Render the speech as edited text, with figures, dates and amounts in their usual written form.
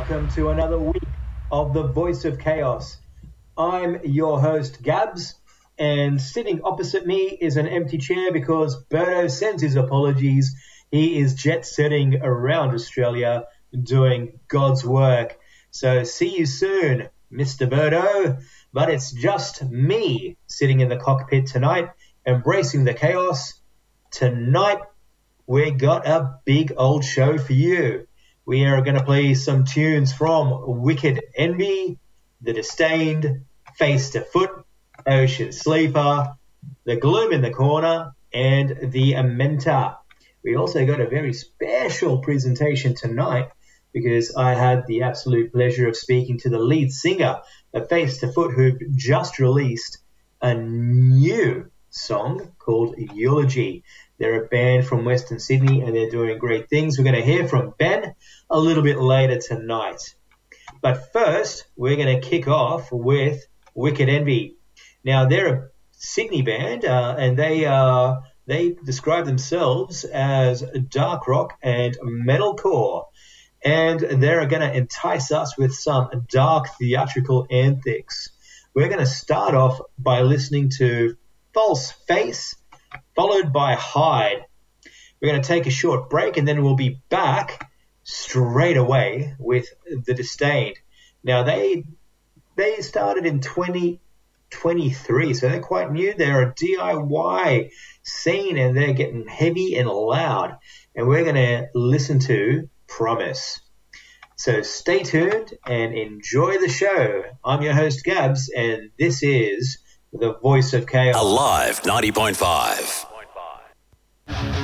welcome to another week of The Voice of Chaos. I'm your host, Gabs, and sitting opposite me is an empty chair because Berto sends his apologies. He is jet-setting around Australia doing God's work. So see you soon, Mr. Berto. But it's just me sitting in the cockpit tonight, embracing the chaos. Tonight, we got a big old show for you. We are going to play some tunes from Wicked Envy, The Disdained, Face to Foot, Ocean Sleeper, The Gloom in the Corner, and The Amenta. We also got a very special presentation tonight because I had the absolute pleasure of speaking to the lead singer of Face to Foot, who just released a new song called Eulogy. They're a band from Western Sydney and they're doing great things. We're going to hear from Ben a little bit later tonight. But first, we're going to kick off with Wicked Envy. Now, they're a Sydney band and they describe themselves as dark rock and metalcore. And they're going to entice us with some dark theatrical antics. We're going to start off by listening to False Face, followed by Hide. We're going to take a short break and then we'll be back straight away with The Disdained. Now, they started in 2023, so they're quite new. They're a DIY scene and they're getting heavy and loud. And we're going to listen to Promise. So stay tuned and enjoy the show. I'm your host, Gabs, and this is The Voice of Chaos. Alive 90.5.